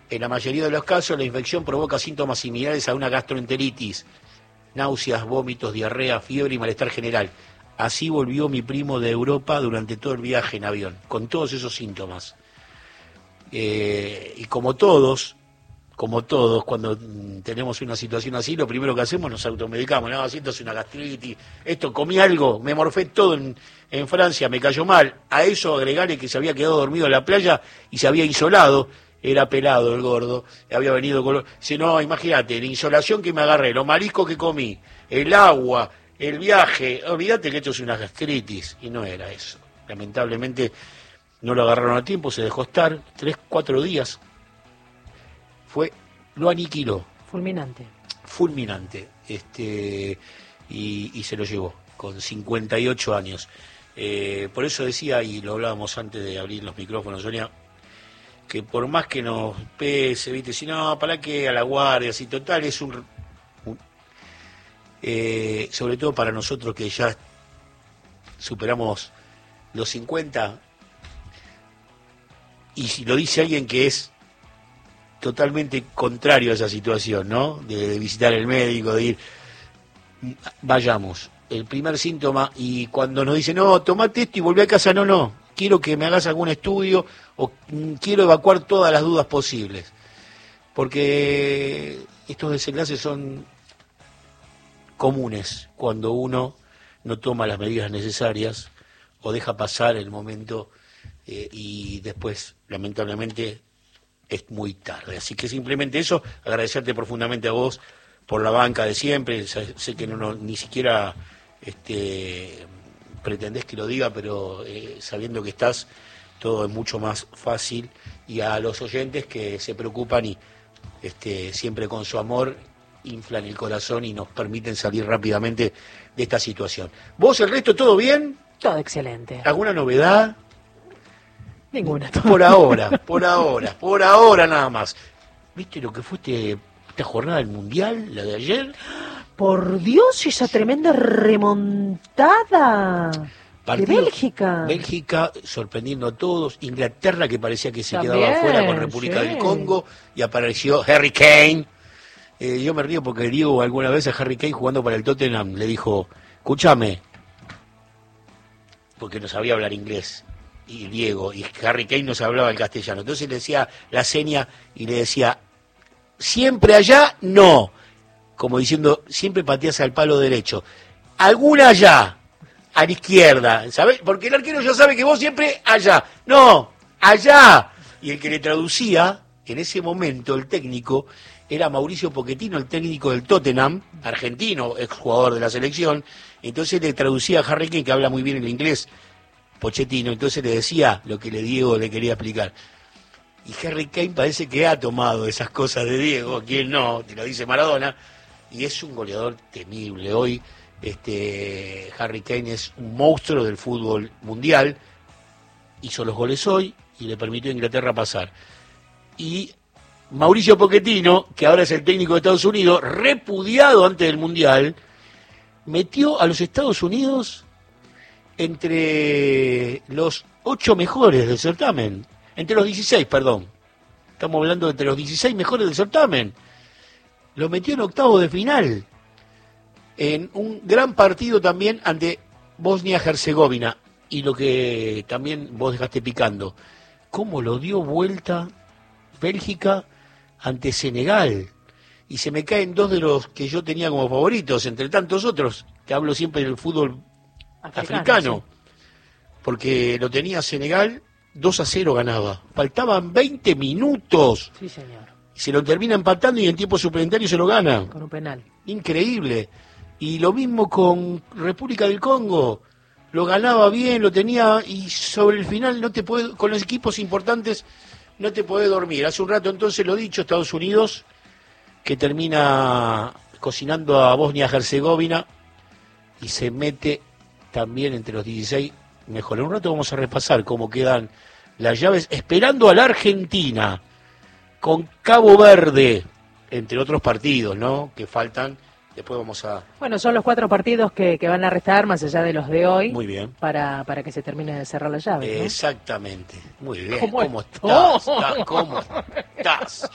En la mayoría de los casos, la infección provoca síntomas similares a una gastroenteritis, náuseas, vómitos, diarrea, fiebre y malestar general. Así volvió mi primo de Europa durante todo el viaje en avión, con todos esos síntomas. Y como todos, cuando tenemos una situación así, lo primero que hacemos nos automedicamos. No, siento es una gastritis, esto, comí algo, me morfé todo en Francia, me cayó mal. A eso agregarle que se había quedado dormido en la playa y se había insolado. Era pelado el gordo, había venido con... Dice, no, imagínate, la insolación que me agarré, los mariscos que comí, el agua, el viaje, olvídate que esto es una gastritis. Y no era eso. Lamentablemente no lo agarraron a tiempo, se dejó estar 3-4 días. Lo aniquiló. Fulminante. Y se lo llevó, con 58 años. Por eso decía, y lo hablábamos antes de abrir los micrófonos, Sonia, que por más que nos pese, ¿viste? Si no, ¿para qué a la guardia? Si total es sobre todo para nosotros que ya superamos los 50, y si lo dice alguien que es totalmente contrario a esa situación, ¿no? De visitar el médico, de ir, vayamos. El primer síntoma, y cuando nos dicen, no, tomate esto y volví a casa, no, quiero que me hagas algún estudio o quiero evacuar todas las dudas posibles. Porque estos desenlaces son comunes cuando uno no toma las medidas necesarias o deja pasar el momento y después, lamentablemente, es muy tarde. Así que simplemente eso, agradecerte profundamente a vos por la banca de siempre. Sé que ni siquiera pretendés que lo diga, pero sabiendo que estás, todo es mucho más fácil. Y a los oyentes que se preocupan y siempre con su amor inflan el corazón y nos permiten salir rápidamente de esta situación. ¿Vos, el resto, todo bien? Todo excelente. ¿Alguna novedad? Ninguna. Por ahora nada más. ¿Viste lo que fue esta jornada del Mundial, la de ayer? Por Dios, esa tremenda remontada de Bélgica. Bélgica sorprendiendo a todos. Inglaterra, que parecía que se También, quedaba fuera con República del Congo. Y apareció Harry Kane. Yo me río porque Diego alguna vez a Harry Kane jugando para el Tottenham le dijo, escúchame, porque no sabía hablar inglés. Y Diego, y Harry Kane no se hablaba el castellano. Entonces le decía la seña y le decía, siempre allá, no. Como diciendo, siempre pateas al palo derecho. Alguna allá, a la izquierda, ¿sabes? Porque el arquero ya sabe que vos siempre allá. No, allá. Y el que le traducía, en ese momento, el técnico, era Mauricio Pochettino, el técnico del Tottenham, argentino, exjugador de la selección. Entonces le traducía a Harry Kane, que habla muy bien el inglés, Pochettino, entonces le decía lo que Diego le quería explicar. Y Harry Kane parece que ha tomado esas cosas de Diego, quien no, te lo dice Maradona, y es un goleador temible. Hoy Harry Kane es un monstruo del fútbol mundial, hizo los goles hoy y le permitió a Inglaterra pasar. Y Mauricio Pochettino, que ahora es el técnico de Estados Unidos, repudiado antes del Mundial, metió a los Estados Unidos entre los 8 mejores del certamen, entre los 16, perdón. Estamos hablando de entre los 16 mejores del certamen. Lo metió en octavos de final, en un gran partido también ante Bosnia-Herzegovina. Y lo que también vos dejaste picando, cómo lo dio vuelta Bélgica ante Senegal. Y se me caen 2 de los que yo tenía como favoritos, entre tantos otros, que hablo siempre del fútbol africano, sí. Porque lo tenía Senegal, 2-0 ganaba. Faltaban 20 minutos. Sí, señor. Y se lo termina empatando y en tiempo suplementario se lo gana. Con un penal. Increíble. Y lo mismo con República del Congo. Lo ganaba bien, lo tenía, y sobre el final con los equipos importantes no te podés dormir. Hace un rato entonces lo dicho, Estados Unidos, que termina cocinando a Bosnia-Herzegovina y se mete también entre los 16 mejor. En un rato vamos a repasar cómo quedan las llaves, esperando a la Argentina, con Cabo Verde, entre otros partidos, ¿no?, que faltan. Después vamos a... Bueno, son los 4 partidos que van a restar, más allá de los de hoy. Muy bien. Para que se termine de cerrar la llave, ¿no? Exactamente. Muy bien. ¿Cómo estás? ¿Cómo estás?